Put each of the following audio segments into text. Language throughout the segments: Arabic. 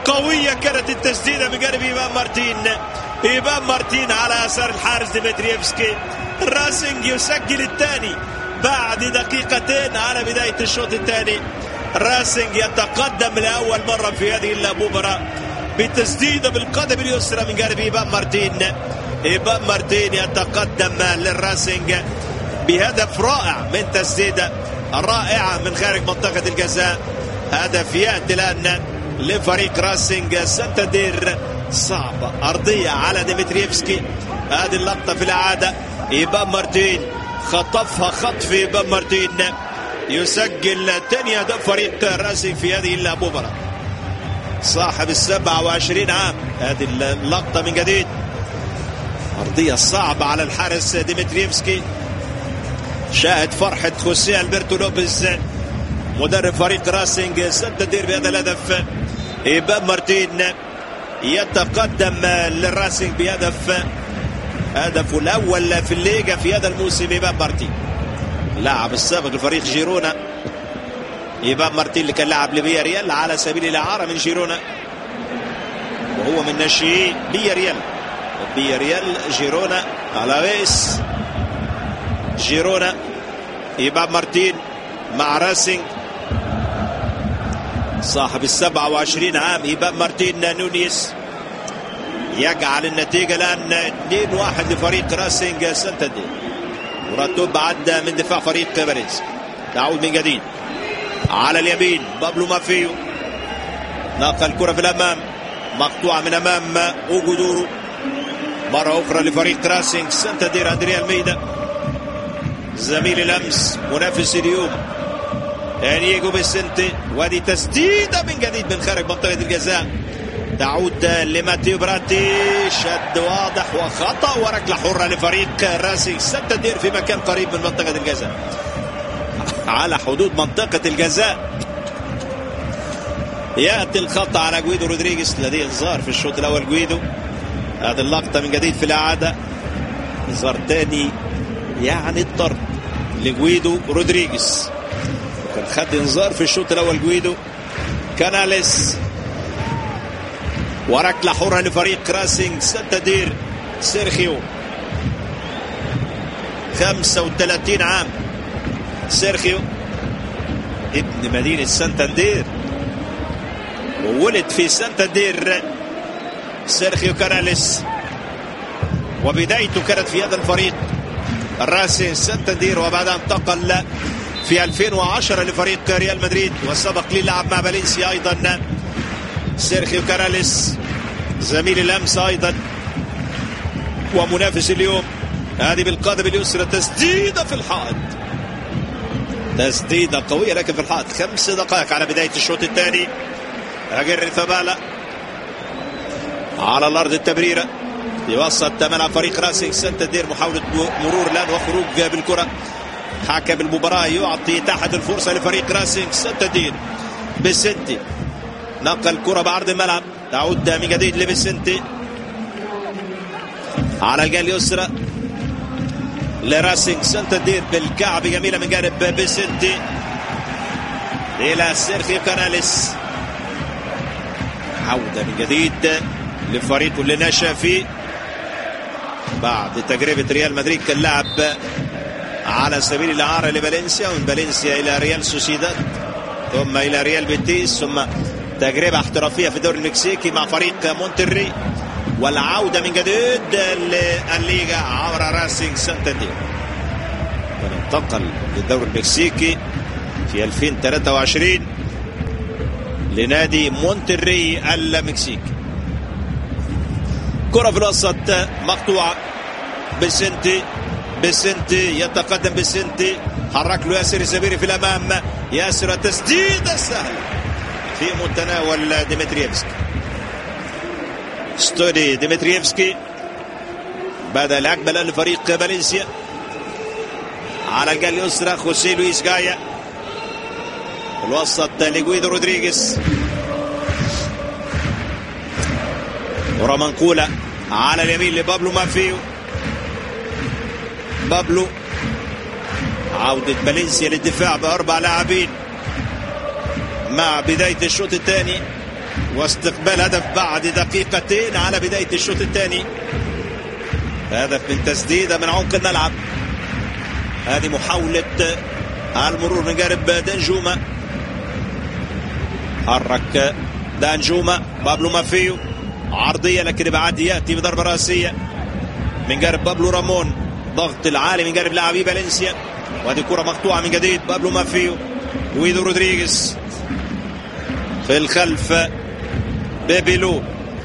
قوية كانت التسديدة من جانب إيبان مارتين على يسار الحارس ديمتريفسكي. راسينج يسجل الثاني بعد دقيقتين على بداية الشوط الثاني. راسينج يتقدم لأول مرة في هذه المباراة بتسديدة بالقدم اليسرى من جانب إيبان مارتين يتقدم للراسينج بهدف رائع من تسديدة رائعة من خارج منطقة الجزاء. هدف يأتي الآن لفريق راسينج سانتاندير. صعبة أرضية على ديمتريفسكي. هذه اللقطة في الإعادة إيبان مارتين خطفها خطف إيبان مارتين يسجل ثاني هدف فريق راسينج في هذه المباراة. صاحب 27 عام. هذه اللقطة من جديد أرضية صعبة على الحارس ديمتريفسكي. شاهد فرحة خوسيه ألبرتو لوبيز مدرب فريق راسينج سانتاندير بهذا الهدف. إيبان مارتين يتقدم للراسينج بهدف هدفه الأول في الليغا في هذا الموسم. إيبان مارتين لاعب السابق لفريق جيرونا. إيبان مارتين اللي كان لاعب لفياريال على سبيل الإعارة من جيرونا وهو من ناشئي فياريال جيرونا ألافيس جيرونا. إيبان مارتين مع راسينج صاحب 27 عام. إيبان مارتين نونيز يجعل النتيجة الآن 2-1 لفريق راسينج سانتاندير. وراتوب عدى من دفاع فريق باريس. تعود من جديد على اليمين بابلو مافيو نقل الكرة في الأمام مقطوعة من أمام أوغودورو. مرة أخرى لفريق راسينج سانتاندير أندريا الميدا زميل الأمس منافس اليوم انيجو بيسنتي. وادي تسديدة من جديد من خارج منطقة الجزاء تعود لماتيو براتي. شد واضح وخطأ وركلة حرة لفريق راسينج سانتاندير في مكان قريب من منطقة الجزاء على حدود منطقة الجزاء. يأتي الخطأ على جويدو رودريغيز. لديه انذار في الشوط الأول جويدو. هذه اللقطة من جديد في الإعادة انذار ثاني يعني الطرد لجويدو رودريغيز. كان خد انذار في الشوط الأول جويدو كاناليس. وركلة حرة لفريق راسينج سانتاندير. سيرخيو 35 عام. سيرخيو ابن مدينة سانتاندير وولد في سانتاندير. سيرخيو كاناليس وبدايته كانت في هذا الفريق راسينج سانتاندير وبعدها انتقل في 2010 لفريق ريال مدريد وسبق لي لعب مع فالنسيا أيضا. سيرخيو كاناليس زميل الأمس أيضا ومنافس اليوم. هذه بالقدم اليسرى تسديدة في الحائط. تسديدة قوية لكن في الحائط. 5 دقائق على بداية الشوط الثاني. أجر ثبالة على الأرض التمريرة يوسط ملعب فريق راسينج سانتاندير. محاولة مرور الآن وخروج بالكرة. حكم المباراة يعطي تحت الفرصة لفريق راسينج سانتاندير. بيسنتي نقل الكرة بعرض الملعب. تعود من جديد لبيسنتي على الجهة اليسرى لراسينج سانتاندير بالكعب جميلة من جانب بيسنتي إلى سيرخيو كاناليس. عودة من جديد لفريقه اللي نشأ فيه بعد تجربة ريال مدريد. كان لعب على سبيل الإعارة لفالنسيا ومن فالنسيا إلى ريال سوسيداد ثم إلى ريال بيتيس ثم تجربة احترافية في الدوري المكسيكي مع فريق مونتري والعودة من جديد للليغا عبر راسينج سانتاندير. انتقل للدوري المكسيكي في 2023 لنادي مونتري المكسيكي. كرة في الوسط مقطوعة. بيسنتي يتقدم. بيسنتي حرك له ياسر الزبيري في الأمام. ياسر تسديدة سهلة في متناول ديمتريفسكي. ستودي ديمتريفسكي بدأ الهجمة لفريق فالنسيا على الجهة اليسرى. خوسيه لويس جايا الوسط لجويدو رودريغيز. ورا منقولة على اليمين لبابلو مافيو. بابلو عودة فالنسيا للدفاع ب4 لاعبين مع بداية الشوط الثاني. واستقبال هدف بعد دقيقتين على بداية الشوط الثاني. هدف من تسديدة من عمق الملعب. هذه محاولة المرور من جانب دانجوما. حرك دانجوما. بابلو مافيو عرضية لكن ابعاد يأتي بضربة رأسية من جانب بابلو رامون. ضغط العالي من جانب لاعبي فالنسيا. وهذه كرة مقطوعة من جديد. بابلو مافيو. جويدو رودريغيز في الخلف. بيبيلو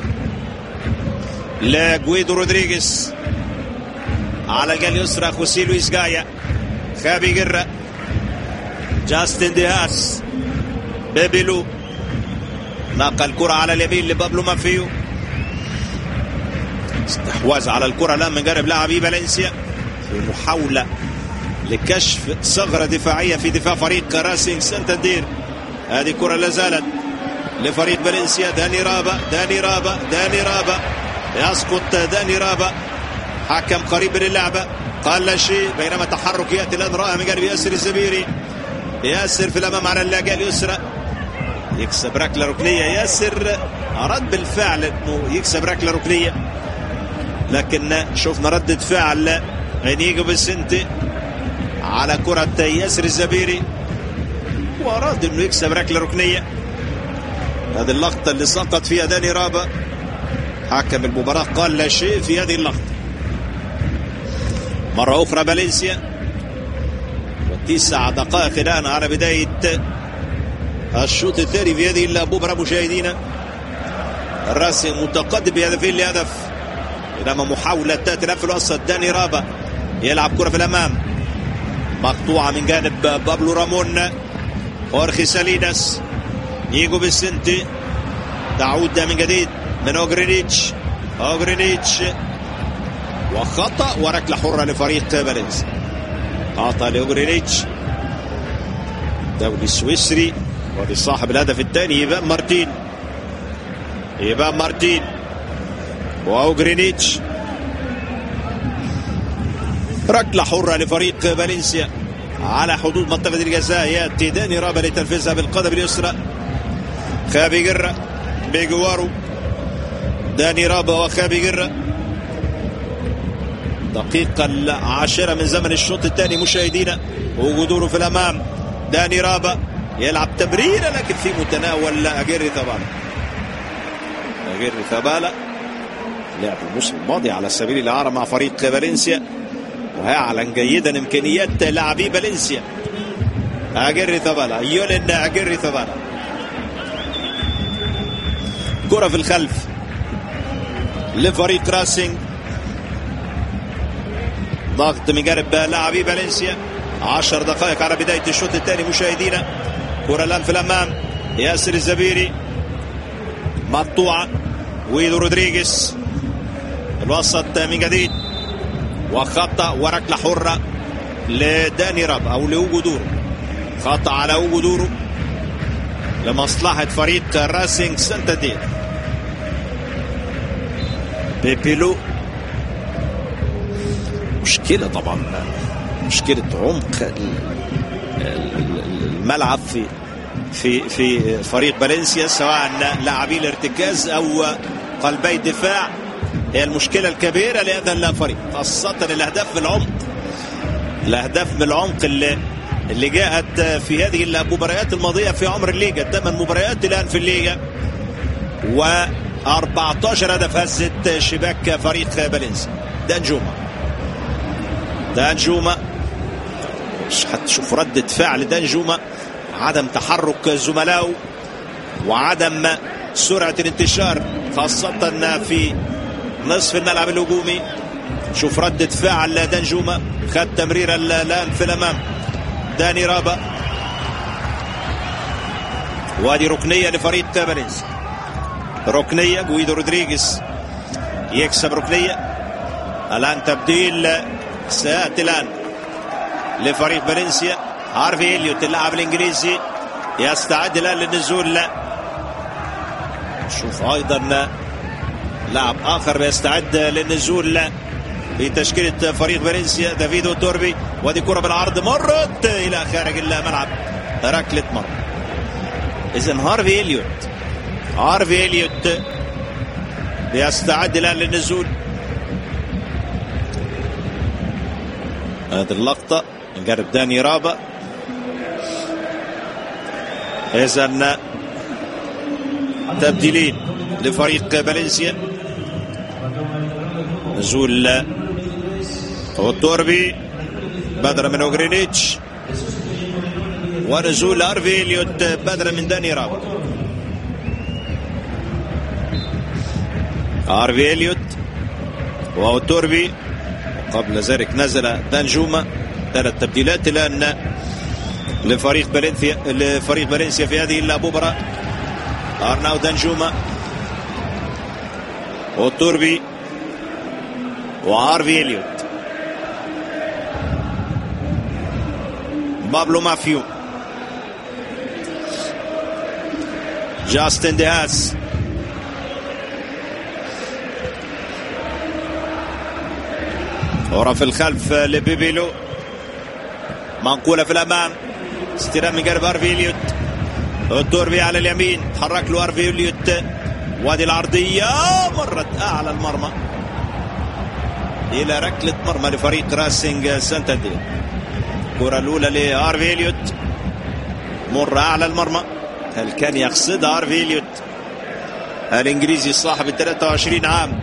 لجويدو رودريغيز على الجهة اليسرى. خوسيه لويس جايا. خابي جرة. جاستن ديهاس. بيبيلو نقل الكرة على اليمين لبابلو مافيو. استحواذ على الكرة الآن من جانب لاعبي فالنسيا في محاولة لكشف ثغرة دفاعية في دفاع فريق راسينج سانتاندير. هذه كرة لا زالت لفريق فالنسيا. داني رابا يسقط. داني رابا حكم قريب من اللعبة قال لا شيء. بينما تحرك يأتي الآن رائع من جانب ياسر الزبيري. ياسر في الأمام على اللاجئ اليسرى يكسب ركلة ركنية. ياسر أراد بالفعل أنه يكسب ركلة ركنية لكن شفنا ردة فعل انيجو بسنتي على كرة ياسر الزبيري وأراد أنه يكسب ركلة ركنية. هذه اللقطة اللي سقط فيها داني رابا حكم المباراة قال لا شيء في هذه اللقطة. مرة أخرى فالنسيا 9 دقائق الآن على بداية الشوط الثاني في هذه المباراة. مشاهدينا الراسينج متقدم بهدفين لهدف. بينما محاولة تأتي في الوسط. داني رابا يلعب كرة في الأمام مقطوعة من جانب بابلو رامون. خورخي ساليناس. نيجو بسنتي تعود من جديد من أوغرينيتش وخطأ وركلة حرة لفريق فالنسيا. خطأ لأوغرينيتش دولي سويسري ولصاحب الهدف الثاني إيفان مارتين وأوغرينيتش. ركلة حرة لفريق فالنسيا على حدود منطقة الجزاء. يأتي داني رابا لتنفيذها بالقدم اليسرى. خابي جرة بيجوارو. داني رابا وخابي جرة. دقيقة 10 من زمن الشوط الثاني مشاهدينا. وجودوره في الأمام. داني رابا يلعب تمريرة لكن في متناول أجيري ثبالة لعب الموسم الماضي على سبيل الإعارة مع فريق فالنسيا ويعلن جيدا إمكانيات لاعبي فالنسيا. أجيري ثبالة كرة في الخلف لفريق راسينج. ضغط من جانب لاعبي فالنسيا. 10 دقائق على بداية الشوط الثاني مشاهدينا. كرة الآن في الأمام. ياسر الزبيري مقطوعة. جويدو رودريغيز الوسط من جديد وخطأ وركلة حرة لداني راب أو لأوجودورو. خطأ على أوجودورو لمصلحة فريق راسينج سانتاندير. بيبيلو مشكلة طبعا مشكلة عمق الملعب في فريق فالنسيا سواء لاعبي الارتكاز او قلبي الدفاع. هي المشكلة الكبيرة لهذا الفريق خاصة الاهداف من العمق اللي جاءت في هذه المباريات الماضية في عمر الليجا. 8 مباريات الآن في الليجا و14 هدف هزت شباك فريق فالنسيا. دانجوما مش هتشوف ردة فعل دانجوما. عدم تحرك زملائه وعدم سرعة الانتشار خاصة في نصف الملعب الهجومي. شوف ردة فعل دانجوما. خد تمرير الآن في الأمام. داني رابا. وادي ركنية لفريق فالنسيا. ركنية. جويدو رودريغيز يكسب ركنية. الآن تبديل سيأتي الآن لفريق فالنسيا. هارفي إليوت اللاعب الإنجليزي يستعد الآن للنزول. شوف أيضا لاعب آخر يستعد للنزول في تشكيلة فريق فالنسيا. دافيدو توربي. وهذه كرة بالعرض مرت إلى خارج الملعب. ركلة مرة. إذن هارفي إليوت هارفي إليوت يستعد الآن للنزول. هذه اللقطة نقرب داني رابا. إذن تبديلين لفريق فالنسيا. نزول التوربي بدلا من اوغرينيتش، ونزول هارفي إليوت بدلا من داني رابا. هارفي إليوت والتوربي، قبل ذلك نزل دانجوما. 3 تبديلات الآن لفريق فالنسيا في هذه المباراة. أرناو دانجوما والتوربي وهارفي إليوت. بابلو مافيو، جاستن ديهاس، ورا في الخلف لبيبيلو، منقولة في الأمام، استلام من قرب هارفي إليوت. التوربي على اليمين، حرك له هارفي إليوت، وادي العرضية مرت أعلى المرمى إلى ركلة مرمى لفريق راسينج سانتاندير. الكرة الأولى لهارفي إليوت، مر أعلى المرمى. هل كان يقصد هارفي إليوت الإنجليزي صاحب 23 عام،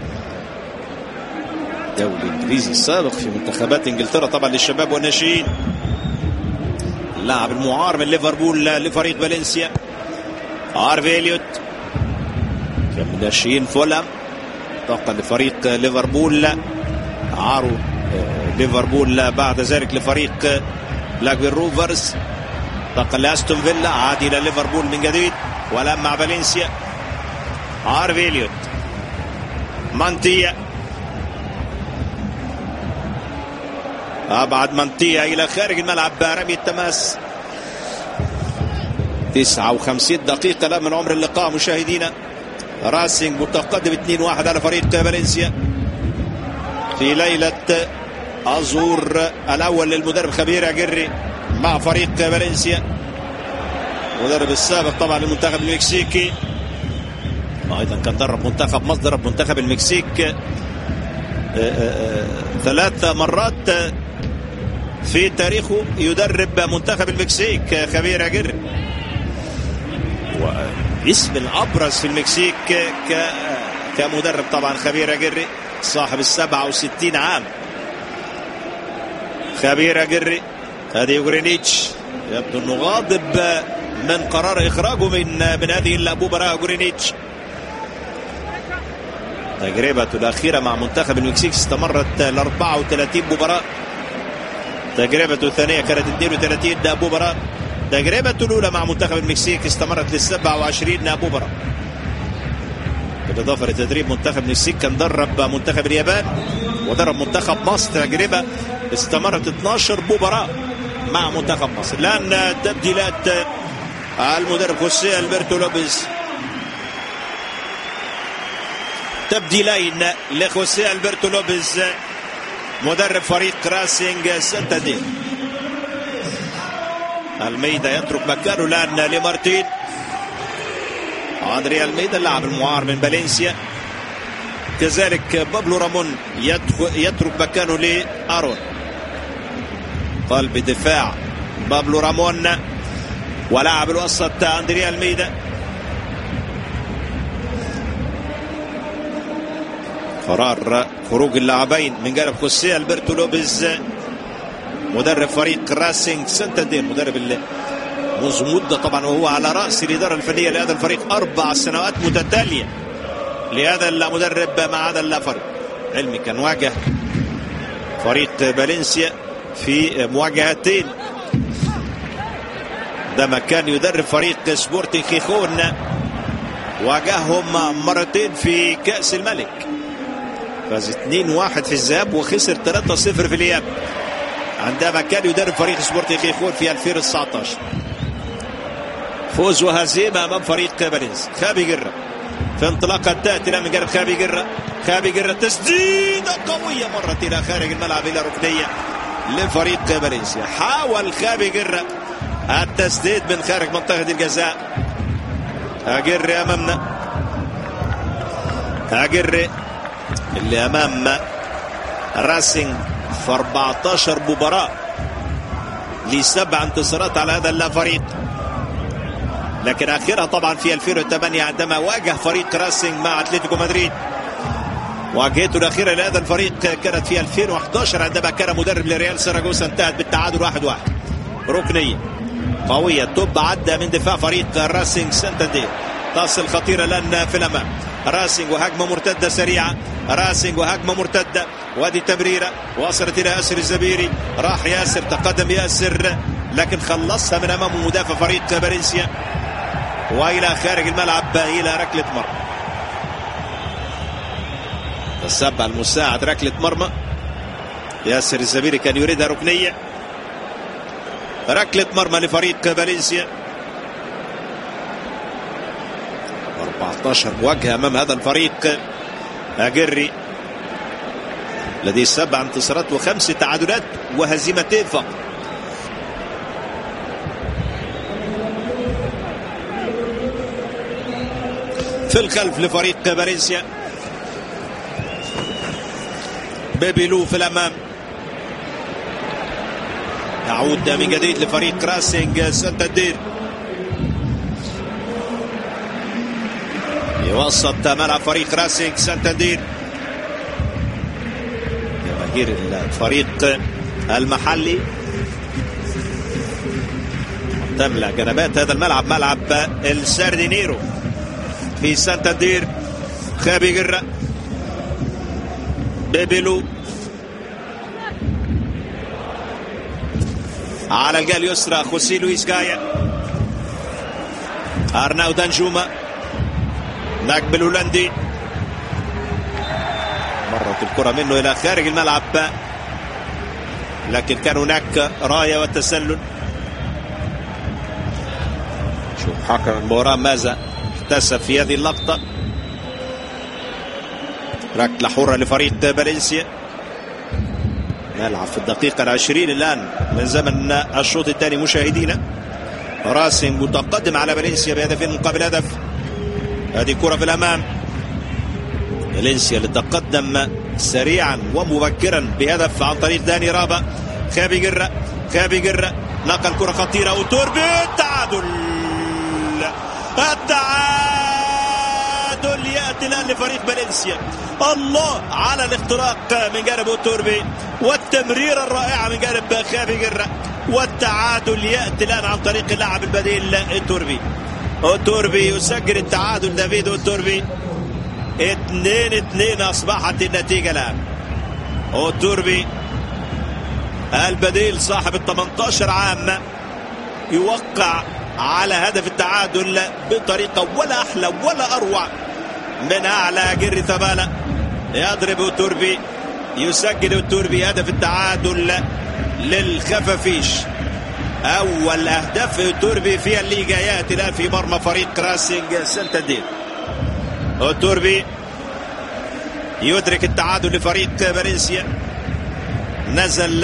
الدولي الإنجليزي السابق في منتخبات إنجلترا طبعا للشباب والناشئين، اللاعب المعار من ليفربول لفريق فالنسيا. هارفي إليوت كان من ناشئين فولهام، انتقل لفريق ليفربول، عاروا ليفربول بعد ذلك لفريق بلاكبيرن روفرز، انتقل لاستون فيلا، عاد الى ليفربول من جديد والان مع فالنسيا. هارفي إليوت، مانتيا، أبعد منطقة إلى خارج الملعب برمي التماس. 59 دقيقة لا من عمر اللقاء مشاهدينا. راسينج متقدم 2-1 على فريق فالنسيا في ليلة الظهور الأول للمدرب خبير أجري مع فريق فالنسيا، المدرب السابق طبعا للمنتخب المكسيكي، أيضا كان درب منتخب مصر، درب منتخب المكسيك 3 مرات في تاريخه يدرب منتخب المكسيك خبير أجري، واسم الأبرز في المكسيك كمدرب طبعا خبير أجري صاحب 67 عام. خبير أجري، هذه أوغرينيتش يبدو أنه غاضب من قرار إخراجه من هذه المباراة. أوغرينيتش تجربته الأخيرة مع منتخب المكسيك استمرت ل 34 مباراة، تجربته الثانية كانت 32 مباراة، تجربته الأولى مع منتخب المكسيك استمرت ل 27 مباراة. بالإضافة لتدريب منتخب المكسيك كان درب منتخب اليابان ودرب منتخب مصر، تجربة استمرت 12 مباراة مع منتخب مصر. الآن تبديلات المدرب خوسيه ألبرتو لوبيز، تبديلين لخوسيه ألبرتو لوبيز مدرب فريق راسينج سانتاندير. الميدا يترك مكانه الآن لمارتين. أندريا الميدا اللاعب المعار من فالنسيا، كذلك بابلو رامون يترك مكانه لآرون. قلب دفاع بابلو رامون، ولاعب الوسط أندريا الميدا. قرار خروج اللاعبين من جانب خوسيه ألبرتو لوبيز مدرب فريق راسينج سانتاندير، مدرب اللي منذ مدة طبعا وهو على رأس الإدارة الفنية لهذا الفريق 4 سنوات متتالية لهذا المدرب مع هذا الفريق. علمي كان واجه فريق فالنسيا في مواجهتين، عندما كان يدرب فريق سبورتنج خيخون واجههم مرتين في كأس الملك، فاز 2-1 في الذهاب وخسر 3-0 في الإياب عندما كان يدرب فريق سبورتنج خيخون في 2019. فوز وهزيمة أمام فريق فالنسيا. خابي جرة في انطلاقة تأتي من جانب خابي جرة، خابي جرة تسديدة قوية مرت إلى خارج الملعب إلى ركنية لفريق فالنسيا. حاول خابي جرة التسديد من خارج منطقة الجزاء، أجري أمامنا، أجري اللي أمام راسينج في 14 مباراة ل7 انتصارات على هذا الفريق، لكن آخرها طبعا في 2008 عندما واجه فريق راسينج مع أتلتيكو مدريد. واجهته الأخيرة لهذا الفريق كانت في 2011 عندما كان مدرب لريال ساراغوسا، انتهت بالتعادل 1-1. ركنية قوية توب عدى من دفاع فريق راسينج سانتاندير، تصل خطيرة الآن في الأمام. راسينج وهجمة مرتدة سريعة، راسينج وهجمة مرتدة، وادي تمريرة وصلت إلى ياسر الزبيري، راح ياسر، تقدم ياسر لكن خلصها من أمامه مدافع فريق فالنسيا وإلى خارج الملعب إلى ركلة مرمى. السبع المساعد ركلة مرمى، ياسر الزبيري كان يريدها ركنية، ركلة مرمى لفريق فالنسيا. 14 مواجهة أمام هذا الفريق أجري الذي 7 انتصارات و5 تعادلات وهزيمتين فقط. في الخلف لفريق فالنسيا بيبيلو في الأمام، يعود من جديد لفريق راسينج سانتاندير، يوسط ملعب فريق راسينج سانتاندير. جماهير الفريق المحلي تملأ جنبات هذا الملعب، ملعب الساردينيرو في سانتاندير. خابي جرة، بيبيلو على الجهة اليسرى، خوسي لويس جايا، أرناو دانجوما، نقب الهولندي، مرت الكرة منه إلى خارج الملعب لكن كان هناك راية والتسلل. شوف حكم المباراة ماذا احتسب في هذه اللقطة. ركلة حرة لفريق فالنسيا، نلعب في الدقيقة 20 الآن من زمن الشوط الثاني مشاهدينا. راسينج متقدم على فالنسيا بهدفين مقابل هدف. هذه كرة في الأمام، فالنسيا اللي تقدم سريعا ومبكرا بهدف عن طريق داني رابا. خابي جرة، خابي جرة نقل كرة خطيرة وتوربي، التعادل، التعادل يأتي الآن لفريق فالنسيا. الله على الاختراق من جانب توربي والتمريرة الرائعة من جانب خابي جرة، والتعادل يأتي الآن عن طريق اللاعب البديل توربي. توربي يسجل التعادل، دافيد توربي. 2-2 أصبحت النتيجة الآن. توربي البديل صاحب 18 عام يوقع على هدف التعادل بطريقة ولا أحلى ولا أروع من أعلى جري ثبالة. يضرب توربي، يسجل توربي هدف التعادل للخفافيش. أول أهداف توربي في الليغا يأتي الآن في مرمى فريق راسينج سانتاندير. توربي يدرك التعادل لفريق فالنسيا، نزل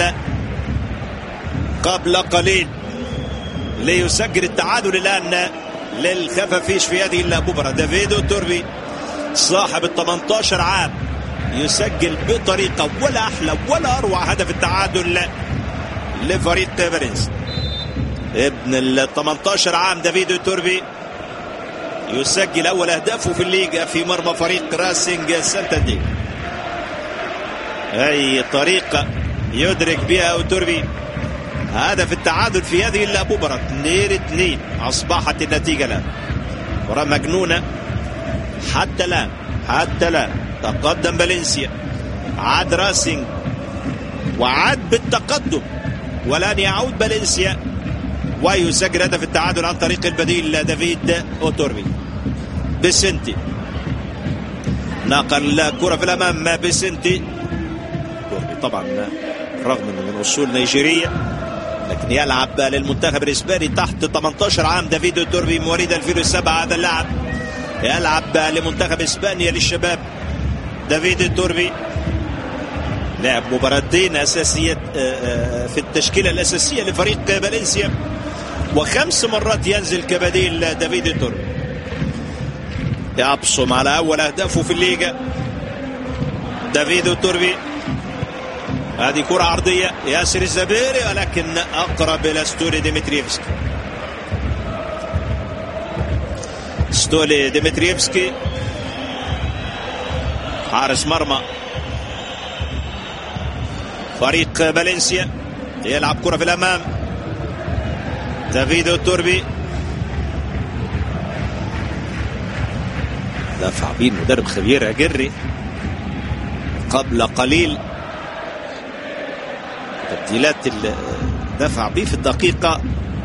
قبل قليل ليسجل التعادل الآن للخفافيش في هذه المباراة. دافيد توربي صاحب 18 عام يسجل بطريقة ولا أحلى ولا أروع هدف التعادل لفريق فالنسيا. ابن 18 عام دافيد توربي يسجل أول أهدافه في الليغا في مرمى فريق راسينج سانتاندير. أي طريقة يدرك بها توربي هدف التعادل في هذه المباراة. 2-2 أصبحت النتيجة الآن. مباراة مجنونة حتى الآن، حتى الآن تقدم فالنسيا، عاد راسينج وعاد بالتقدم، ولن يعود فالنسيا ويسجل هدف التعادل عن طريق البديل دافيد توربي. بيسنتي نقل كرة في الأمام، بيسنتي توربي طبعا رغم من أصول نيجيرية لكن يلعب للمنتخب الإسباني تحت 18 عام. دافيد توربي مواليد 2007 هذا اللاعب يلعب لمنتخب إسبانيا للشباب. دافيد توربي لعب مباراتين أساسية في التشكيلة الأساسية لفريق فالنسيا، و5 مرات ينزل كبديل دافيد توربي. يبصم على أول أهدافه في الليغا دافيدو توربي. هذه كرة عرضية ياسر الزبيري ولكن أقرب إلى ستولي ديمتريفسكي. ستولي ديمتريفسكي حارس مرمى فريق فالنسيا يلعب كرة في الأمام. دافيدو توربي دافع بيه المدرب خبير أجري قبل قليل. تبديلات دفع بيه في الدقيقة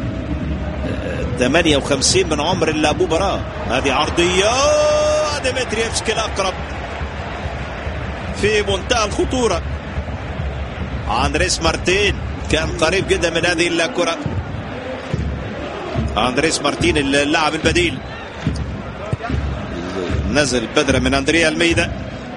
58 من عمر المباراة. هذه عرضية ديمتريفسكي الأقرب في منتهى الخطورة. أندريس مارتين كان قريب جدا من هذه الكرة. أندريس مارتين اللاعب البديل نزل بدرا من أندريا الميدا.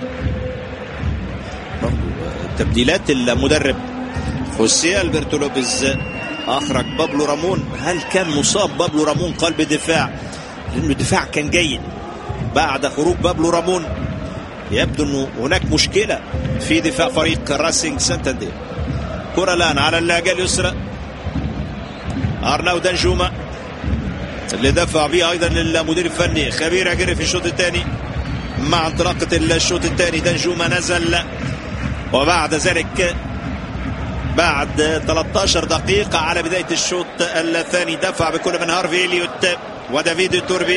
تبديلات المدرب خوسيه البرتو لوبيز أخرج بابلو رامون. هل كان مصاب بابلو رامون قلب دفاع؟ لأنه الدفاع كان جيد بعد خروج بابلو رامون. يبدو أنه هناك مشكلة في دفاع فريق راسينج سانتاندير. كرة الآن على اللاجة اليسرى أرناو دانجوما اللي دفع به أيضا المدير الفني خبير أجري في الشوط الثاني. مع انطلاقة الشوط الثاني دانجوما نزل، وبعد ذلك بعد 13 دقيقة على بداية الشوط الثاني دفع بكل من هارفي إليوت ودافيدو توربي.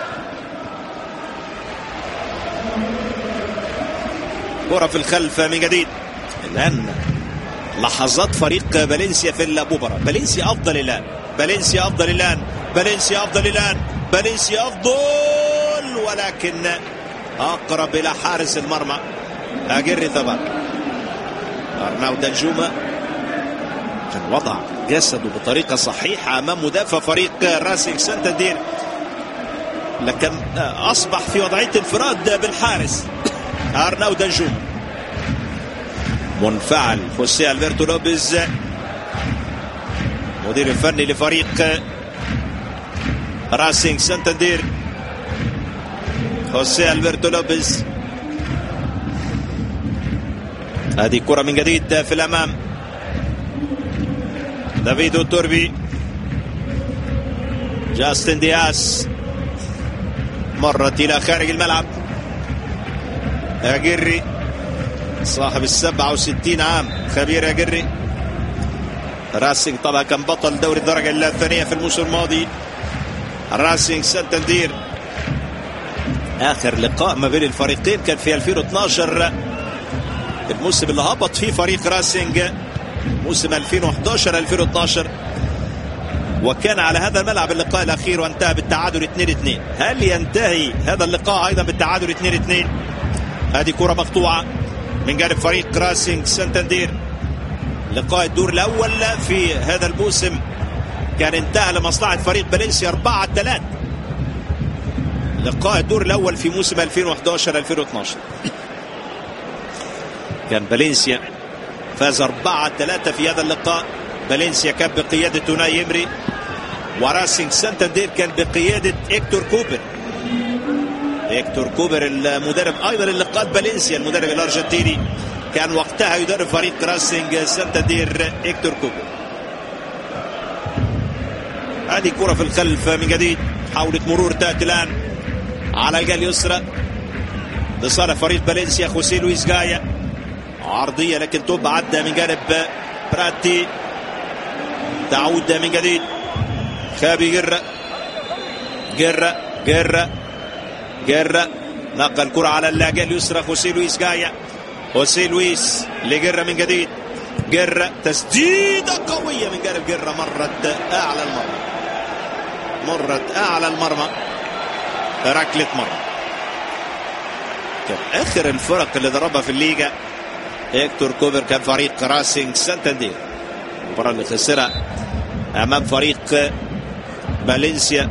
كرة في الخلف من جديد. الآن لحظات فريق فالنسيا في المباراة. فالنسيا أفضل الآن، فالنسيا أفضل الآن، فالنسيا أفضل الآن، فالنسيا أفضل، ولكن أقرب إلى حارس المرمى أجري طبعا. أرناو دانجوما كان وضع جسده بطريقة صحيحة أمام مدافع فريق راسينج سانتاندير، لكن أصبح في وضعية انفراد بالحارس. أرناو دانجوما منفعل. خوسيه البرتو لوبيز مدير الفني لفريق راسينج سانتاندير. خوسيه البرتو لوبيز. هذه كرة من جديد في الأمام. دافيدو توربي، جاستن دياس مرت إلى خارج الملعب. أجري صاحب 67 عام خبير أجري. راسينج طبعا كان بطل دوري الدرجة الثانية في الموسم الماضي. راسينج سانتاندير آخر لقاء ما بين الفريقين كان في 2012، الموسم اللي هبط فيه فريق راسينج موسم 2011-2012، وكان على هذا الملعب اللقاء الأخير وانتهى بالتعادل 2-2. هل ينتهي هذا اللقاء أيضا بالتعادل 2-2؟ هذه كرة مقطوعة من جانب فريق راسينج سانتاندير. لقاء الدور الأول في هذا الموسم كان انتهى لمصلحة فريق فالنسيا 4-3. لقاء الدور الأول في موسم 2011-2012 كان فالنسيا فاز 4-3 في هذا اللقاء. فالنسيا كان بقيادة توناي إمري، وراسينج سانتاندير كان بقيادة إكتور كوبر. إكتور كوبر المدرب أيضا اللي قاد فالنسيا، المدرب الأرجنتيني، كان وقتها يدرب فريق راسينج سانتاندير إكتور كوبر. هذه كرة في الخلف من جديد. حاولة مرور تأتي الآن على الجهة اليسرى لصالح فريق فالنسيا. خوسيه لويس جايا عرضية لكن تبعد من جانب براتي. تعود من جديد خابي جرة نقل كرة على اللاجة اليسرى. خوسيه لويس جايا، خوسيه لويس لجرة من جديد. جرة تسديدة قوية من جانب جرة، مرت أعلى المرمى، ركلة مرمى. كان آخر الفرق اللي ضربها في الليجا إكتور كوبر كان فريق راسينج سانتاندير. المباراة اللي خسرها أمام فريق فالنسيا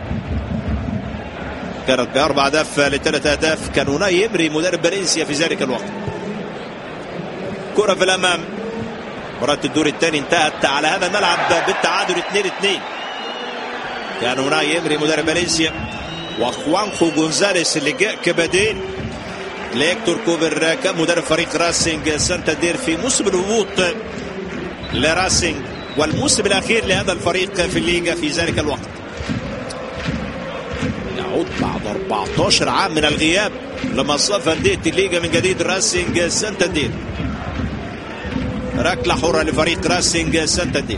كانت ب4 أهداف ل3 أهداف. كان أوناي إمري مدرب فالنسيا في ذلك الوقت. كرة في الأمام. مباراة الدور الثاني انتهت على هذا الملعب بالتعادل 2-2. كان أوناي إمري مدرب فالنسيا وخوانخو جونزاليس اللي جاء كبديل لهيكتور كوبر كمدرب فريق راسينج سانتاندير في موسم الهبوط لراسينج والموسم الأخير لهذا الفريق في الليغا في ذلك الوقت. يعود بعد 14 عام من الغياب لمصاف أندية الليغا من جديد راسينج سانتاندير. ركلة حرة لفريق راسينج سانتاندير.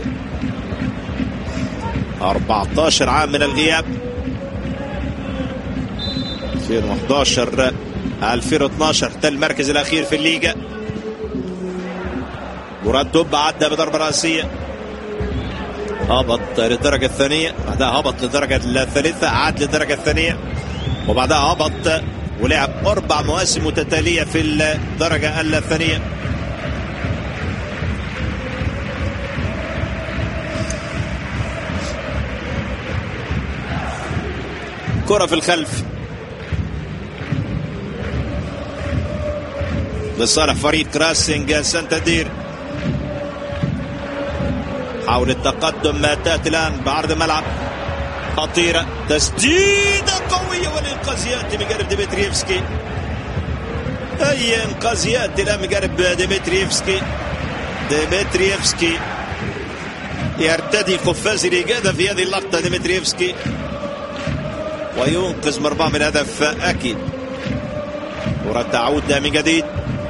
14 عام من الغياب. 2011 2012 احتل المركز الأخير في الليغا. مراد توب عدى بضربة رأسية، هبط للدرجة الثانية، بعدها هبط للدرجة الثالثة، عاد للدرجة الثانية، وبعدها هبط ولعب 4 مواسم متتالية في الدرجة الثانية. كرة في الخلف لصالح فريق راسينج سانتاندير. حاول التقدم تأتي الآن بعرض ملعب خطيرة، تسديدة قوية والإنقاذ يأتي من جانب ديمتريفسكي. أي إنقاذ يأتي الآن من جانب ديمتريفسكي. ديمتريفسكي يرتدي قفاز الإجادة في هذه اللقطة ديمتريفسكي وينقذ مرماه من هدف أكيد. كرة تعود من جديد،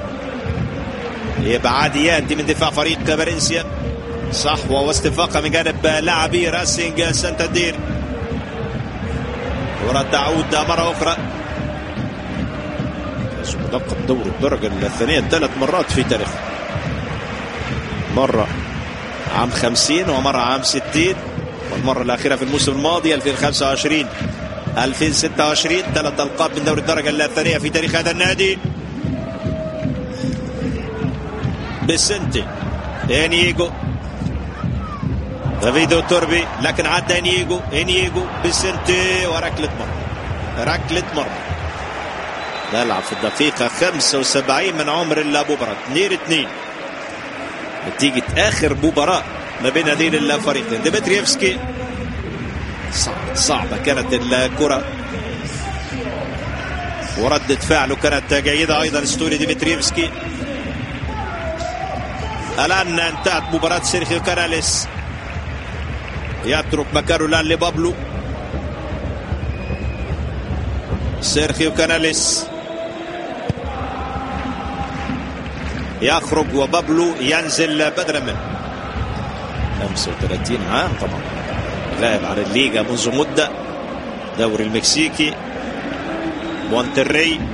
إبعاد يأتي من دفاع فريق فالنسيا، صحوة واستفاقة من جانب لاعبي راسينج سانتاندير. كرة تعود مرة أخرى. لقب دور الدرجة الثانية 3 مرات في تاريخه، مرة عام 50 ومرة عام 60، والمرة الأخيرة في الموسم الماضي 2025 2026. 3 ألقاب من دور الدرجة الثانية في تاريخ هذا النادي. بسنتي انيجو دافيدو توربي، لكن عدى انيجو بسنتي وركلة مرمى. ركلة مرمى. نلعب في الدقيقة 75 من عمر المباراة. 2-2 نتيجة آخر مباراة ما بين هذين الفريقين. ديمتريفسكي صعبة كانت الكرة وردة فعله كانت جيدة أيضا اسطوري ديمتريفسكي. الآن انتهت مباراة سيرخيو كاناليس، يترك مكانه الآن لبابلو. سيرخيو كاناليس يخرج وبابلو ينزل بدلا منه. 35 عام طبعا، لاعب على الليغا منذ مدة. دوري المكسيكي مونتري.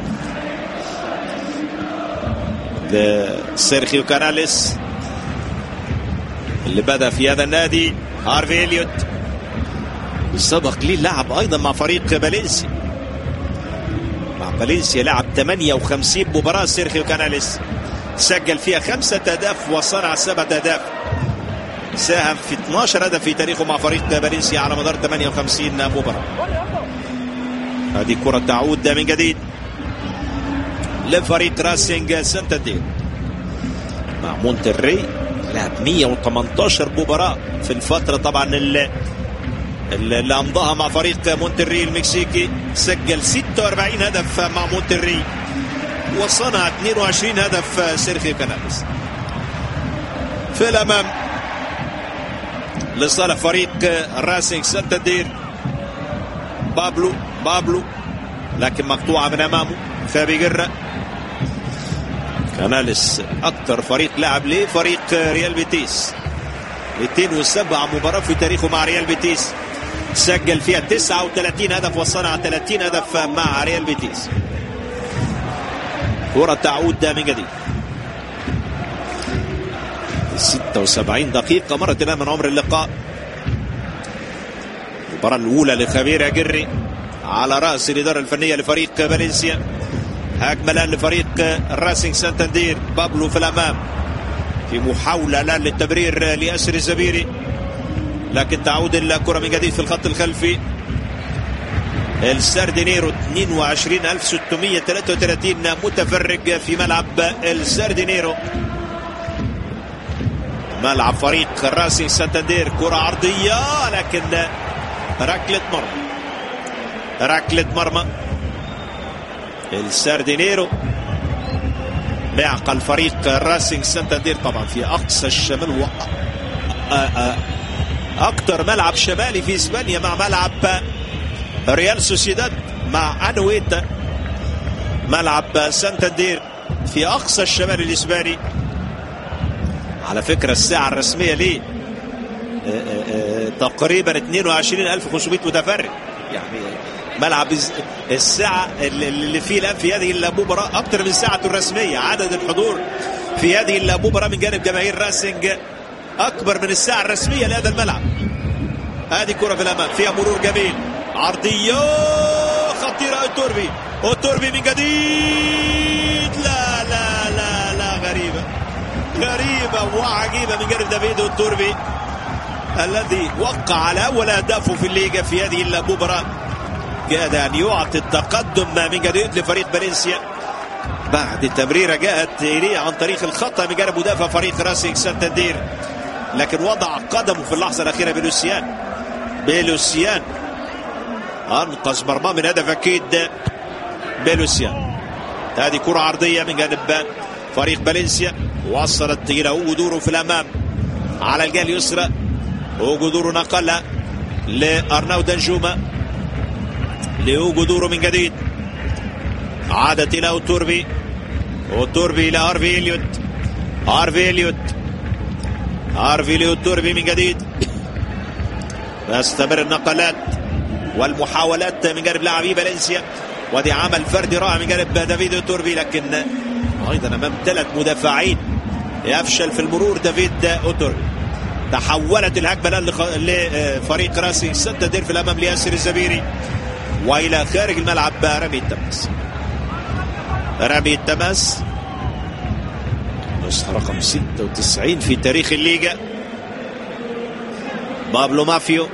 سيرخيو كاناليس اللي بدأ في هذا النادي. هارفي إليوت سبق لي لعب أيضا مع فريق فالنسيا. مع فالنسيا لعب 58 مباراة. سيرخيو كاناليس سجل فيها 5 أهداف وصنع 7 أهداف. ساهم في 12 هدف في تاريخه مع فريق فالنسيا على مدار 58 مباراة. هذه كرة تعود من جديد لفريق راسينج سانتاندير. مع مونتري لعب 118 مباراة في الفترة طبعا اللي أمضاها مع فريق مونتري المكسيكي. سجل 46 هدف مع مونتري وصنع 22 هدف. سيرخيو كاناليس في الأمام لصالح فريق راسينج سانتاندير. بابلو لكن مقطوعة من أمامه. فابي جرة. كاناليس أكثر فريق لعب ليه فريق ريال بيتيس، 207 مباراة في تاريخه مع ريال بيتيس، سجل فيها 39 هدف وصنع 30 هدف مع ريال بيتيس. كرة تعود من جديد. 76 دقيقة مرت الآن من عمر اللقاء. المباراة الأولى لخبير أجري على رأس الإدارة الفنية لفريق فالنسيا. هجمة الآن لفريق راسينج سانتاندير. بابلو في الأمام في محاولة الآن للتمرير لياسر الزبيري، لكن تعود الكرة من جديد في الخط الخلفي. الساردينيرو 22633 متفرج في ملعب الساردينيرو، ملعب فريق راسينج سانتاندير. كرة عرضية لكن ركلة مرمى. ركلة مرمى الساردينيرو معقل فريق راسينج سانتاندير طبعا في اقصى الشمال اكتر ملعب شمالي في اسبانيا مع ملعب ريال سوسيداد مع انويتا. ملعب سانتاندير في اقصى الشمال الاسباني. على فكرة الساعة الرسمية ليه تقريبا 22,500 متفرج. يعني ملعب الساعة اللي فيه الآن في هذه المباراة أكثر من ساعته الرسمية. عدد الحضور في هذه المباراة من جانب جماهير راسينج أكبر من الساعة الرسمية لهذا الملعب. هذه كرة في الأمام فيها مرور جميل، عرضية خطيرة. التوربي من جديد. لا لا لا لا، غريبة وعجيبة من جانب دافيد التوربي الذي وقع على أول أهدافه في الليغا في هذه المباراة. كاد أن يعطي التقدم من جديد لفريق فالنسيا بعد تمريرة جاءت إليه عن طريق الخطأ من جانب مدافع فريق راسينج سانتاندير، لكن وضع قدمه في اللحظة الأخيرة بيلوسيان أنقذ مرمى من هدف أكيد. بيلوسيان. هذه كرة عرضية من جانب فريق فالنسيا وصلت إلى أوغودورو في الأمام على الجهة اليسرى. أوغودورو نقلها لأرناو دانجوما لأوغودورو من جديد، عادت إلى التوربي إلى هارفي إليوت التوربي من جديد. تستمر النقلات والمحاولات من جانب لاعبي فالنسيا، ودي عمل فردي رائع من جانب دافيد التوربي، لكن أيضا أمام 3 مدافعين يفشل في المرور دافيد التوربي. تحولت الهجمة لفريق راسينج سانتاندير في الأمام لياسر الزبيري، وإلى خارج الملعب رامي التماس نسخة رقم 96 في تاريخ الليغا. بابلو مافيو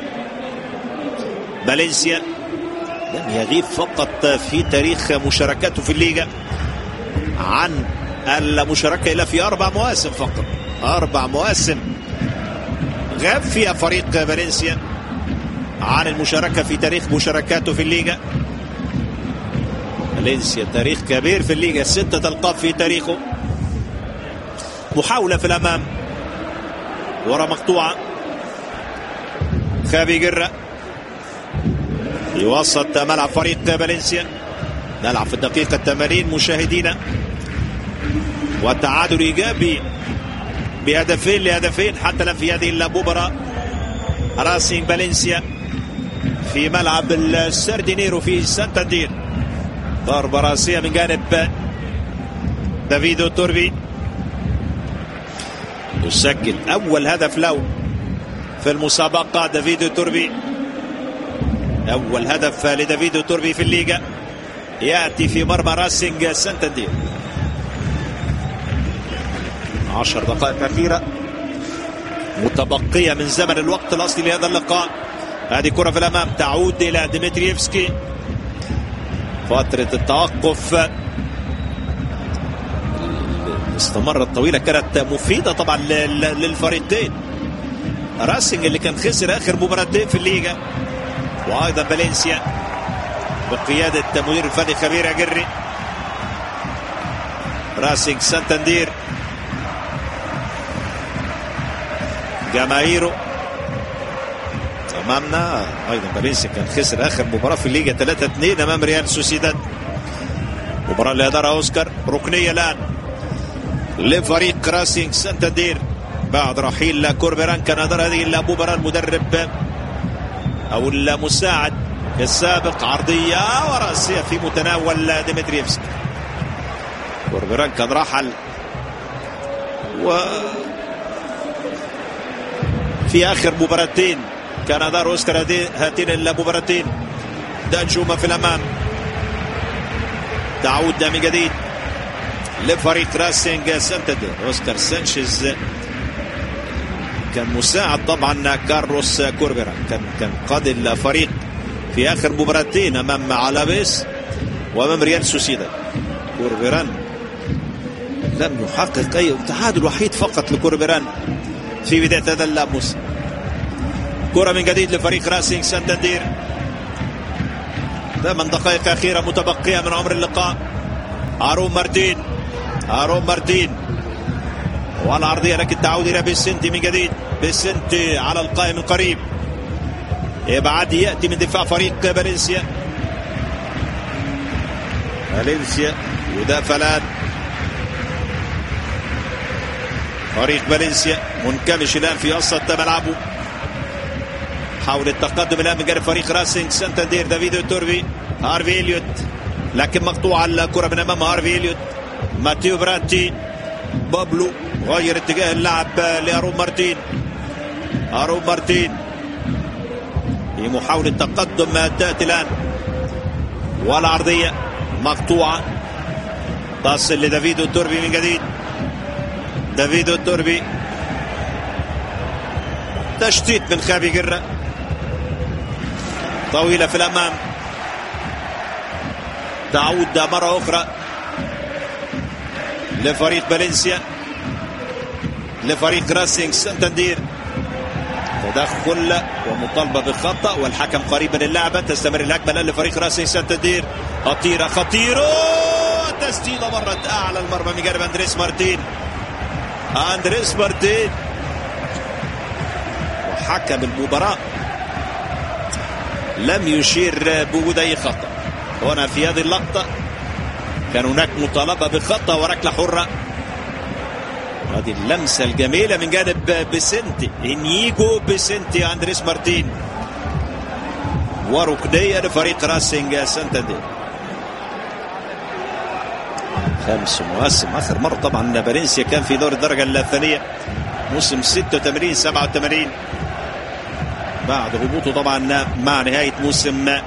فالنسيا لم يغيب فقط في تاريخ مشاركاته في الليغا عن المشاركة إلا في 4 مواسم فقط. 4 مواسم غاب فيها فريق فالنسيا عن المشاركة في تاريخ مشاركاته في الليغا. فالنسيا تاريخ كبير في الليغا، 6 ألقاب في تاريخه. محاولة في الأمام ورا مقطوعة. خافي جرة في وسط ملعب فريق فالنسيا. نلعب في الدقيقة 80 مشاهدينا، والتعادل إيجابي بهدفين حتى الآن في هذه المباراة. راسينج فالنسيا في ملعب الساردينيرو في سانتاندير. ضربة راسية من جانب دافيد التوربي، يسجل أول هدف له في المسابقة. دافيد التوربي أول هدف لدافيد التوربي في الليغا يأتي في مرمى راسينج سانتاندير. 10 دقائق أخيرة متبقية من زمن الوقت الأصلي لهذا اللقاء. هذه كرة في الأمام تعود إلى ديمتريفسكي. فترة التوقف استمرت طويلة كانت مفيدة طبعا للفريقين. راسينج اللي كان خسر آخر مباراتين في الليغا، وأيضا فالنسيا بقيادة مدير الفني خبير أجري. راسينج سانتاندير جماهيره امامنا. ايضا فالنسيا كان خسر اخر مباراه في الليغا 3-2 امام ريال سوسيداد. مباراه اللي ادارها اوسكار. ركنيه الان لفريق راسينج سانتاندير بعد رحيل كوربيران. كان ادار هذه المباراه المدرب او المساعد السابق. عرضيه وراسيه في متناول ديمتريفسكي. كوربيران كان رحل في آخر مباراتين كان دار أوسكار هاتين المباراتين. دانجوما في الأمام، تعود من جديد لفريق راسينج سانتاندير. أوسكار سانشيز كان مساعد طبعا كارلوس كوربيران، كان قاد الفريق في آخر مباراتين أمام علابيس وأمام ريال سوسيداد. كوربيران لم يحقق أي تعادل وحيد فقط لكوربيران في بداية هذا الموسم. كرة من جديد لفريق راسينج سانتاندير. 8 دقائق أخيرة متبقية من عمر اللقاء. هارون مارتين والعرضية، لكن تعود إلى بيسنتي من جديد. بيسنتي على القائم القريب، بعد يأتي من دفاع فريق فالنسيا يدافع الآن فريق فالنسيا منكمش الآن في وسط ملعبه. حاول التقدم الآن من جانب فريق راسينج سانتاندير. دافيدو توربي، هارفي إليوت، لكن مقطوعة الكرة من أمام هارفي إليوت. ماتيو براتي، بابلو غير اتجاه اللعب لهارون مارتين في محاولة تقدم تأتي الآن، والعرضية مقطوعة تصل لدافيدو توربي من جديد. دافيدو توربي، تشتيت من خابي جرة طويلة في الأمام، تعود مرة أخرى لفريق فالنسيا لفريق راسينج سانتاندير. تدخل ومطالبة بخطأ والحكم قريب من اللعبة. تستمر الهجمة الآن لفريق راسينج سانتاندير. خطيرة تسديدة مرت أعلى المرمى من جانب أندريس مارتين. وحكم المباراة لم يشير بوجود أي خطأ هنا في هذه اللقطة. كان هناك مطالبة بخطأ وركلة حرة. هذه اللمسة الجميلة من جانب بيسنتي، إنيجو بيسنتي أندريس مارتين، وركنية لفريق راسينج سانتاندير. 5 مواسم، آخر مرة طبعا فالنسيا كان في دور الدرجة الثانية موسم 86-87 بعد هبوطه طبعا مع نهاية موسم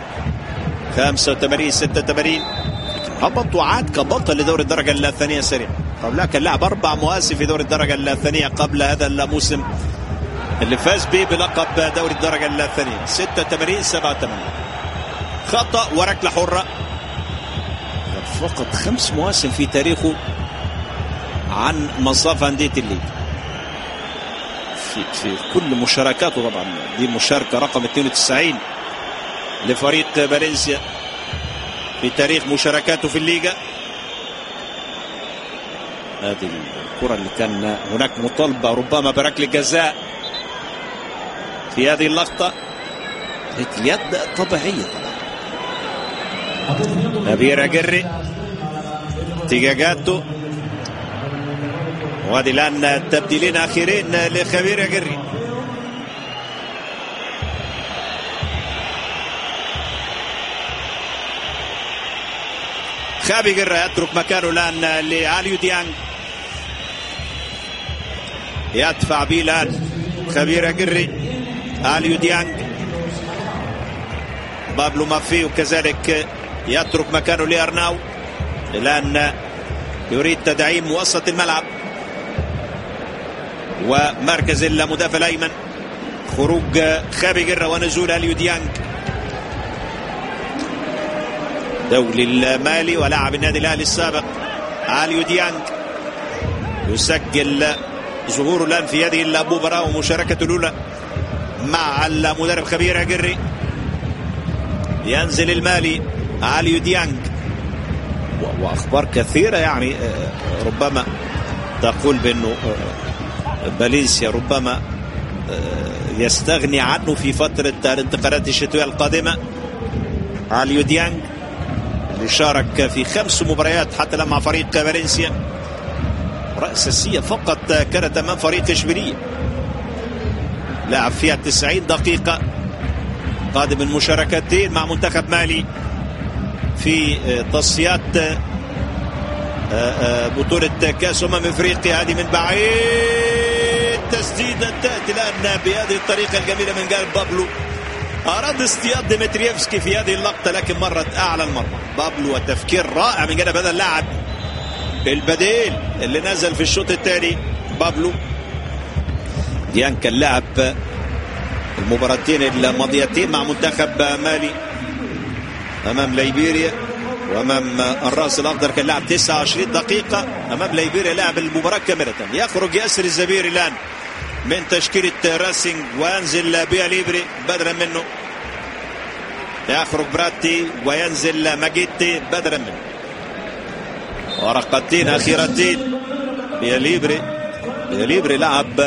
85-86. هبط وعاد كبطل لدور الدرجة الثانية سريع. قبلها كان لعب 4 مواسم في دور الدرجة الثانية قبل هذا الموسم اللي فاز به بلقب دوري الدرجة الثانية 86-87. خطأ وركلة حرة. فقط 5 مواسم في تاريخه عن مصاف أندية الليج في كل مشاركاته. طبعا دي مشاركة رقم 92 لفريق فالنسيا في تاريخ مشاركاته في الليغا. هذه الكرة اللي كان هناك مطالبة ربما بركلة جزاء في هذه اللقطة. اليد طبيعية. نبيل أجري تيجاجاتو، وهذه الآن تبديلين أخيرين لخبير أجري. خابي جرة يترك مكانه الآن لأليو ديانج، يدفع به الآن خبير أجري. أليو ديانج، بابلو مافي، وكذلك يترك مكانه لأرناو. الآن يريد تدعيم وسط الملعب ومركز المدافع الأيمن. خروج خابي جرة ونزول أليو ديانج، دولي المالي ولاعب النادي الأهلي السابق. أليو ديانج يسجل ظهوره الآن في هذه المباراة ومشاركته الأولى مع المدرب خبير أجري. ينزل المالي أليو ديانج، وأخبار كثيرة يعني ربما تقول بأنه فالنسيا ربما يستغني عنه في فترة الانتقالات الشتوية القادمة. أليو ديانج اللي شارك في 5 مباريات حتى الآن مع فريق فالنسيا، رأساسية فقط كانت أمام فريق إشبيلية، لعب فيها 90 دقيقة، قادم من مشاركتين مع منتخب مالي في تصفيات بطولة كأس أفريقيا. هذه من بعيد، تسديدة تأتي الآن بهذه الطريقة الجميلة من جانب بابلو. أراد اصطياد ديمتريفسكي في هذه اللقطة لكن مرت أعلى المرمى. بابلو وتفكير رائع من جانب هذا اللاعب البديل اللي نزل في الشوط الثاني. بابلو ديان كان لاعب المباراتين الماضيتين مع منتخب مالي أمام ليبيريا وأمام الرأس الأخضر، كان لاعب 29 دقيقة أمام ليبيريا، لاعب المباراة كاملة. يخرج ياسر الزبيري الآن من تشكيلة راسينج وينزل بيا ليبري بدلا منه. يخرج براتي وينزل ماجيتي بدلا منه. ورقتين اخيرتين. بياليبري لعب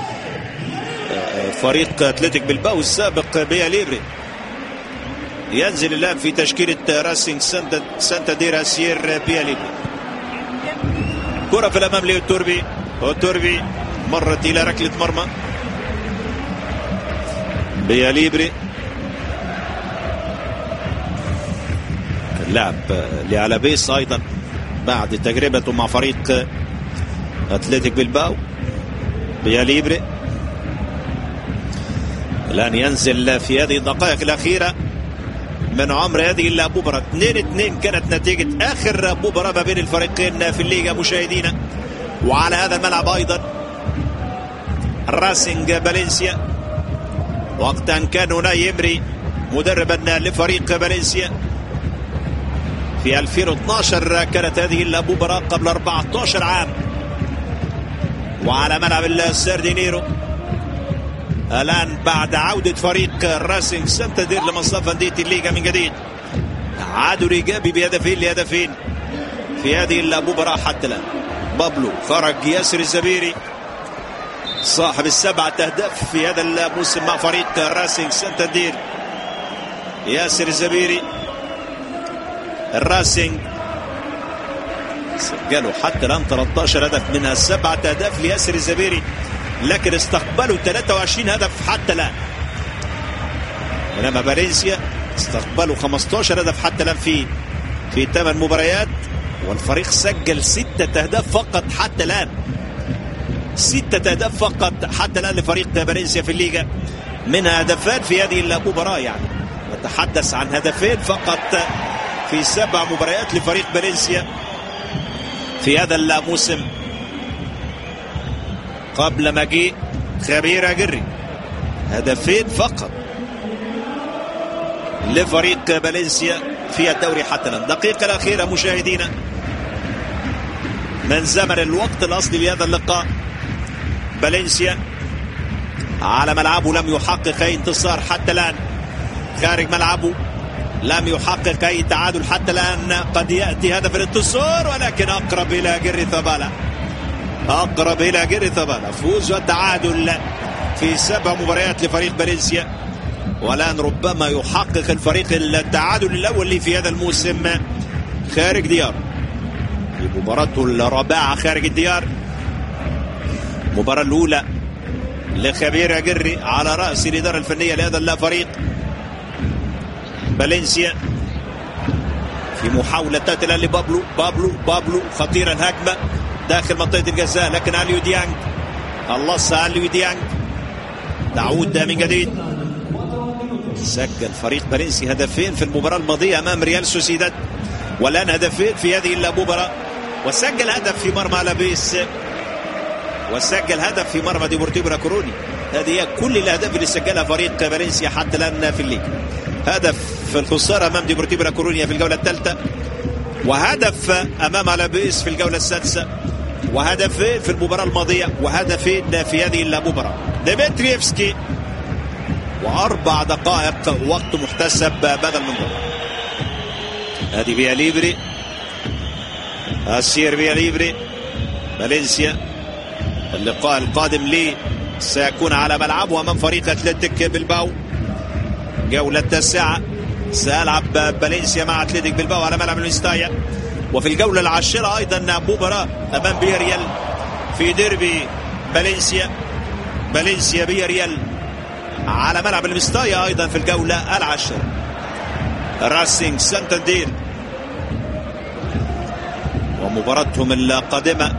فريق اتلتيك بلباو السابق. بياليبري ينزل اللاعب في تشكيلة راسينج سانتادير اسير. بياليبري كرة في الامام لأوتوربي مرت الى ركلة مرمى. بياليبري اللعب لعلابيس ايضا بعد تجربته مع فريق اتلتيك بلباو. بياليبري الان ينزل في هذه الدقائق الاخيره من عمر هذه المباراه. 2-2 كانت نتيجه اخر مباراه ما بين الفريقين في الليغا مشاهدينا. وعلى هذا الملعب ايضا راسينج فالنسيا وقت ان كان أوناي إمري مدربا لفريق فالنسيا في 2012 كانت هذه المباراة قبل 14 عام. وعلى ملعب الساردينيرو الآن بعد عودة فريق راسينج سانتادير لمصاف أندية الليغا من جديد. تعادل إيجابي بهدفين في هذه المباراة حتى الآن. بابلو خرج. ياسر الزبيري صاحب ال7 أهداف في هذا الموسم مع فريق راسينج سانتادير. ياسر الزبيري الراسينج سجلوا حتى الآن 13 هدف منها 7 أهداف لياسر الزبيري، لكن استقبلوا 23 هدف حتى الآن. بينما فالنسيا استقبلوا 15 هدف حتى الآن في 8 مباريات، والفريق سجل 6 أهداف فقط حتى الآن. 6 أهداف فقط حتى الآن لفريق فالنسيا في الليغا، منها هدفان في هذه المباراة. يعني نتحدث عن هدفين فقط في 7 مباريات لفريق فالنسيا في هذا الموسم قبل مجيء خبير أجري. هدفين فقط لفريق فالنسيا في الدوري حتى الآن. الدقيقة الأخيرة مشاهدينا من زمن الوقت الأصلي لهذا اللقاء. فالنسيا على ملعبه لم يحقق أي انتصار حتى الآن، خارج ملعبه لم يحقق أي تعادل حتى الآن. قد يأتي هدف الانتصار ولكن أقرب إلى جري ثبالة. فوز وتعادل في 7 مباريات لفريق فالنسيا، والآن ربما يحقق الفريق التعادل الأول في هذا الموسم خارج ديار في مباراته الرابعة خارج الديار. المباراة الأولى لخبير أجري على رأس الإدارة الفنية لهذا الفريق فالنسيا في محاولة تأتي الآن لبابلو خطيرة الهجمة داخل منطقة الجزاء، لكن أليو ديانج خلصها. أليو ديانج تعود من جديد. سجل فريق فالنسيا هدفين في المباراة الماضية أمام ريال سوسيداد، والآن هدفين في هذه المباراة، وسجل هدف في مرمى لابيس، وسجل هدف في مرمى ديبورتيفو لا كورونيا. هذه هي كل الأهداف اللي سجلها فريق فالنسيا حتى الآن في الليج. هدف في الخسارة أمام ديبورتيفو لا كورونيا في الجولة الثالثة، وهدف أمام لابيس في الجولة السادسة، وهدفين في المباراة الماضية، وهدفين في هذه المباراة. ديمتريفسكي و4 دقائق وقت محتسب بدل من ضرب. هذه بياليبري أسير بياليبري. فالنسيا اللقاء القادم لي سيكون على ملعبه أمام فريق أتلتيك بلباو. جولة 9 سيلعب فالنسيا مع أتلتيك بلباو على ملعب المستايا. وفي الجولة 10 أيضا مباراة أمام بياريال في ديربي فالنسيا بياريال على ملعب المستايا أيضا في الجولة 10. راسينج سانتادير ومباراتهم القادمة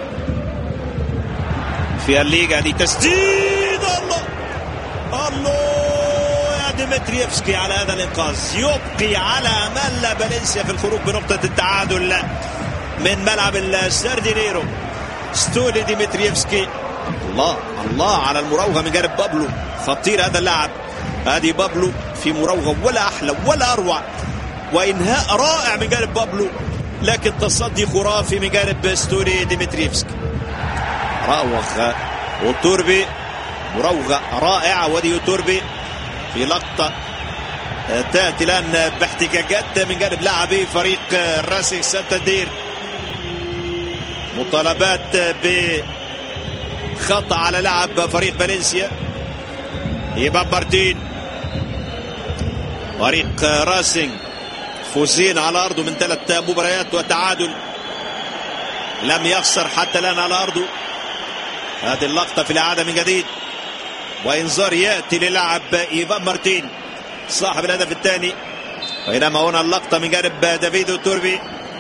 في الليغا دي. تسديد الله يا ديمتريفسكي على هذا الإنقاذ، يبقي على أمل فالنسيا في الخروج بنقطة التعادل من ملعب الساردينيرو. ستولي ديمتريفسكي الله على المراوغة من جانب بابلو، خطير هذا اللاعب. هذه بابلو في مراوغة ولا أحلى ولا أروع، وإنهاء رائع من جانب بابلو، لكن تصدي خرافي من جانب ستولي ديمتريفسكي. راوغ وتوربي، مراوغة رائعة. ودي توربي في لقطة تأتي الآن باحتكاكات من جانب لاعبي فريق راسينج سانتاندير، مطالبات بخطأ على لاعب فريق فالنسيا إيفان مارتين. فريق راسينج فوزين على أرضه من 3 مباريات وتعادل، لم يخسر حتى الآن على أرضه. هذه اللقطة في الإعادة من جديد، وإنذار يأتي للاعب إيفان مارتين صاحب الهدف الثاني. بينما هنا اللقطة من جانب دافيدو توربي.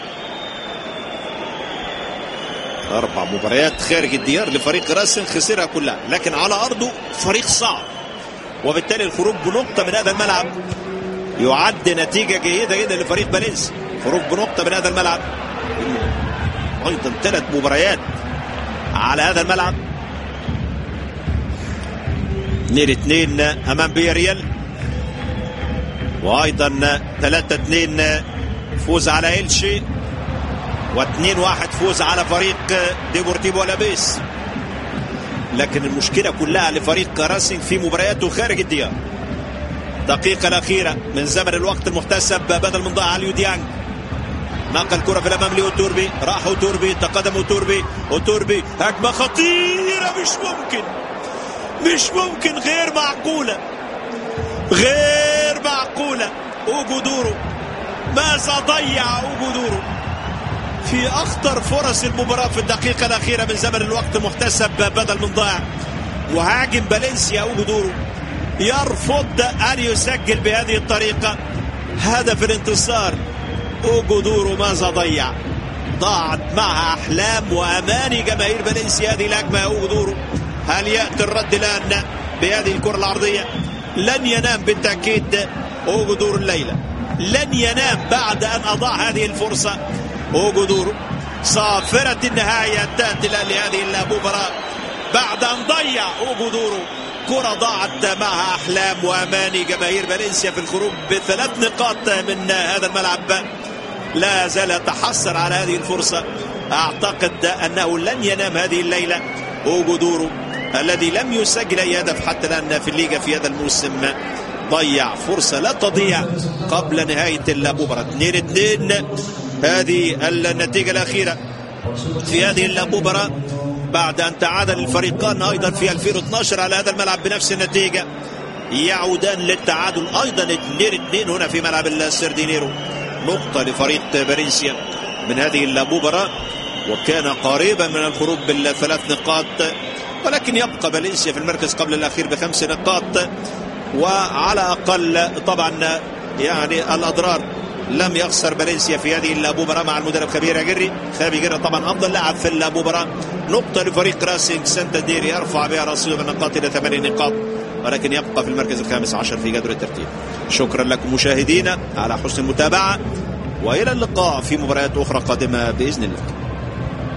4 مباريات خارج الديار لفريق راسن خسرها كلها، لكن على أرضه فريق صعب، وبالتالي الخروج بنقطة من هذا الملعب يعد نتيجة جيدة جدا لفريق فالنسيا. خروج بنقطة من هذا الملعب، أيضا 3 مباريات على هذا الملعب. 2-2 أمام بياريال، وأيضا 3-2 فوز على إلشي، و2-1 فوز على فريق ديبورتيفو ألافيس. لكن المشكلة كلها لفريق راسينج في مبارياته خارج الديار. الدقيقة الأخيرة من زمن الوقت المحتسب بدل من ضاع اليو ديانج، نقل الكرة في الأمام لأوتوربي، راح أوتوربي، تقدم أوتوربي، هجمة خطيرة مش ممكن، غير معقولة. أوجو دورو، ماذا ضيع أوجو دورو في أخطر فرص المباراة في الدقيقة الأخيرة من زمن الوقت المحتسب بدل من ضاع. وهاجم فالنسيا أوجو دورو يرفض أن يسجل بهذه الطريقة هدف الانتصار. أوجو دورو ماذا ضيع؟ ضاعت معها أحلام وأماني جماهير فالنسيا هذه الهجمة يا أوجو دورو. هل يأتي الرد الآن بهذه الكرة العرضية؟ لن ينام بالتأكيد أوجو دورو الليلة، لن ينام بعد أن أضاع هذه الفرصة. أوجو دورو صافرة النهاية تأتي لهذه المباراة بعد أن ضيع أوجو دورو كرة ضاعت معها أحلام وأماني جماهير فالنسيا في الخروج ب3 نقاط من هذا الملعب. لا زال يتحسر على هذه الفرصة. أعتقد أنه لن ينام هذه الليلة أوجو دورو الذي لم يسجل أي هدف حتى الآن في الليغا في هذا الموسم. ضيع فرصة لا تضيع قبل نهاية المباراة. 2-2 هذه النتيجة الأخيرة في هذه المباراة بعد أن تعادل الفريقان أيضا في 2012 على هذا الملعب بنفس النتيجة. يعودان للتعادل أيضا 2-2 هنا في ملعب السردينيرو. نقطة لفريق فالنسيا من هذه المباراة، وكان قريبا من الخروج ب3 نقاط، ولكن يبقى فالنسيا في المركز قبل الأخير ب5 نقاط. وعلى أقل طبعا يعني الأضرار لم يخسر فالنسيا في هذه المباراة مع المدرب خبير أجري. طبعا أفضل لاعب في المباراة. نقطة لفريق راسينج سانتاندير يرفع بها رصيده من النقاط إلى 8 نقاط، ولكن يبقى في المركز ال15 في جدول الترتيب. شكرا لكم مشاهدينا على حسن المتابعة، وإلى اللقاء في مباريات أخرى قادمة بإذن الله.